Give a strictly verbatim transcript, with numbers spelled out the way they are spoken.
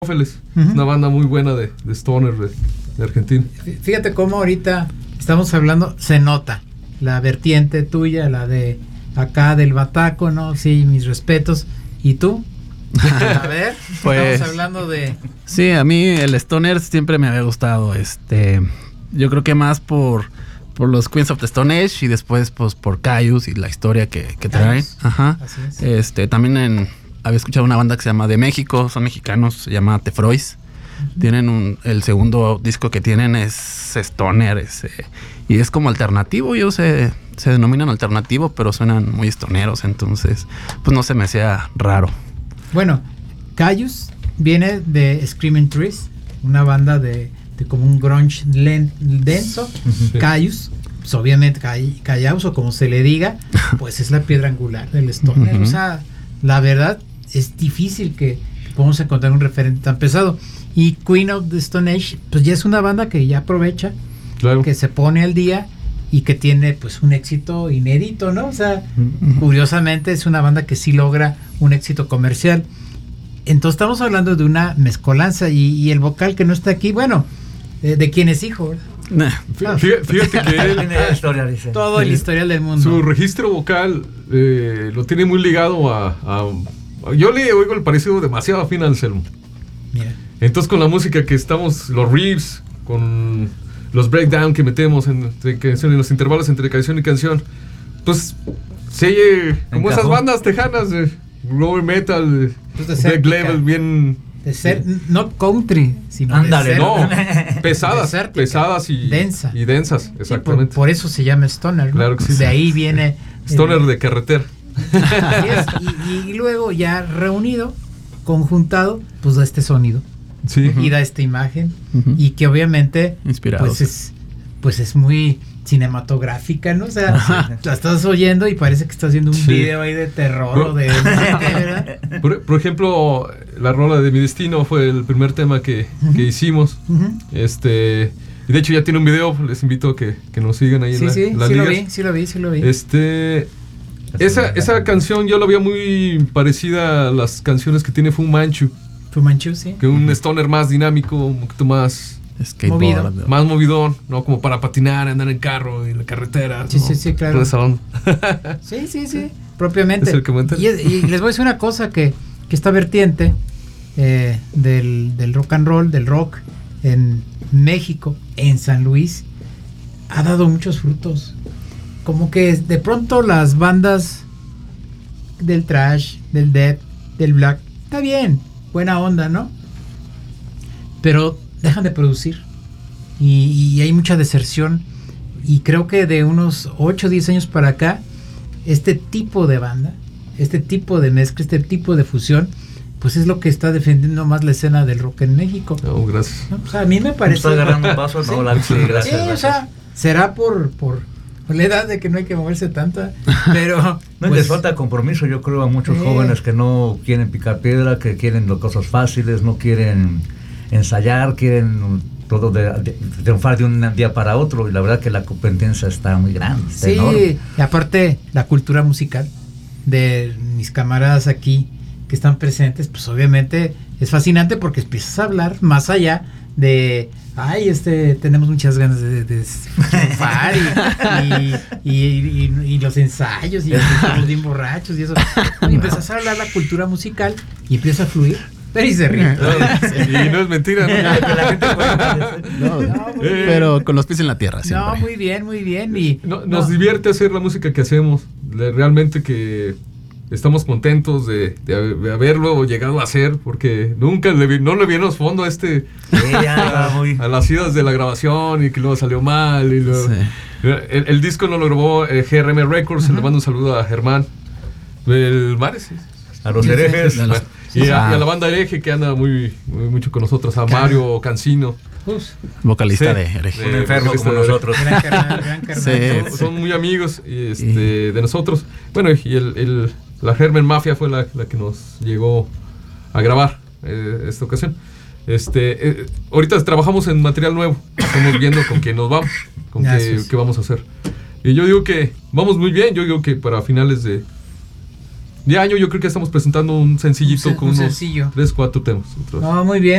Mephistopheles, uh-huh. Una banda muy buena de, de stoner de, de Argentina. Fíjate cómo ahorita estamos hablando, se nota la vertiente tuya, la de acá del Bataco, ¿no? Sí, mis respetos. ¿Y tú? A ver, pues, estamos hablando de... Sí, a mí el stoner siempre me había gustado. Este, yo creo que más por, por los Queens of the Stone Age y después pues por Kyuss y la historia que, que traen. Ajá. Así es. Este, también en, había escuchado una banda que se llama de México, son mexicanos, se llama Tefrois. Uh-huh. Tienen un, el segundo disco que tienen es stoner, es, eh, y es como alternativo. Ellos se, se denominan alternativo, pero suenan muy stoneros, entonces pues no se me hacía raro. Bueno, Kyuss viene de Screaming Trees, una banda de, de como un grunge len, denso. Sí. Kyuss, pues obviamente Kyuss o como se le diga, pues es la piedra angular del stoner. Uh-huh. O sea, la verdad es difícil que podamos encontrar un referente tan pesado. Y Queen of the Stone Age, pues ya es una banda que ya aprovecha, claro, que se pone al día y que tiene pues un éxito inédito, ¿no? O sea, uh-huh, curiosamente es una banda que sí logra un éxito comercial. Entonces estamos hablando de una mezcolanza y, y el vocal que no está aquí, bueno, de, de quién es hijo, ¿verdad? Nah, fíjate, fíjate que él tiene historia, dice. Todo el historial del mundo. Su registro vocal eh, lo tiene muy ligado a, a, a yo le oigo el parecido demasiado afín al Anselmo. Mira. Entonces con la música que estamos, los riffs, con los breakdown que metemos en, en los intervalos entre canción y canción, pues se oye como esas bandas tejanas de lower metal, pues de black level, bien de ser, no country, sino Ándale, de ser, no, pesadas, pesadas y, densa. y densas, exactamente. Sí, por, por eso se llama stoner, ¿no? Claro que sí. De ahí viene stoner el, de carretera. Así es, y, y luego ya reunido, conjuntado, pues da este sonido. Sí. Y da esta imagen, uh-huh, y que obviamente inspirado, pues es pues es muy cinematográfica, ¿no? O sea, uh-huh, la estás oyendo y parece que estás viendo un, sí, video ahí de terror o de ¿verdad? Por, por ejemplo, la rola de Mi Destino fue el primer tema que, uh-huh, que hicimos. Uh-huh. Este, y de hecho ya tiene un video, les invito a que, que nos sigan ahí, sí, en la, sí, en la sí, ligas. lo vi, sí lo vi, sí lo vi. Este, esa, esa canción yo la veía muy parecida a las canciones que tiene Fu Manchu. Fu Manchu, sí. Que un stoner más dinámico, un poquito más movido, más movidón, ¿no? Como para patinar, andar en carro, en la carretera. Sí, ¿no? sí, sí, claro. Sí, sí, sí, propiamente. Es el que y, y les voy a decir una cosa, que, que esta vertiente eh, del, del rock and roll, del rock en México, en San Luis, ha dado muchos frutos. Como que de pronto las bandas del thrash, del death, del black, está bien, buena onda, ¿no? Pero dejan de producir y, y hay mucha deserción, y creo que de unos ocho o diez años para acá este tipo de banda, este tipo de mezcla, este tipo de fusión, pues es lo que está defendiendo más la escena del rock en México. Oh, gracias. ¿No? O sea, a mí me parece... ¿Está agarrando un paso? ¿Sí? No, la, sí, gracias, sí, gracias. O sea, será por... por la edad de que no hay que moverse tanto, pero no, pues, les falta compromiso, yo creo, a muchos eh, jóvenes que no quieren picar piedra, que quieren las cosas fáciles, no quieren ensayar, quieren todo de, de, de triunfar de un día para otro, y la verdad que la competencia está muy grande, está sí, enorme. Y aparte la cultura musical de mis camaradas aquí que están presentes, pues obviamente es fascinante, porque empiezas a hablar más allá de ay, este, tenemos muchas ganas de, de triunfar y, y, y, y, y los ensayos y los bien borrachos y eso. Y empiezas a hablar la cultura musical y empieza a fluir. Pero y se ríe. Y no es mentira, ¿no? no, no eh, pero con los pies en la tierra siempre. No, muy bien, muy bien. Y, no, nos no. divierte hacer la música que hacemos. Realmente que estamos contentos de, de, de haberlo llegado a hacer, porque nunca le, no le vimos fondo a este sí, ya, muy... a las idas de la grabación, y que luego salió mal y luego, sí. el, el disco no lo grabó eh, G R M Records. Uh-huh. Le mando un saludo a Germán del Mares, sí. A los herejes, sí, los, y, a, y a la banda hereje que anda muy, muy mucho con nosotros, a Mario Cancino, Uf. vocalista sí, de hereje, un enfermo como nosotros. Gran carnal, gran carnal. Sí, son, son muy amigos y este, y... de nosotros. Bueno, y el, el la Germen Mafia fue la, la que nos llegó a grabar eh, esta ocasión. Este, eh, ahorita trabajamos en material nuevo, estamos viendo con quién nos vamos, con qué, qué vamos a hacer. Y yo digo que vamos muy bien, yo digo que para finales de de año yo creo que estamos presentando un sencillito un, con un unos sencillo. tres, cuatro temas. No, muy bien.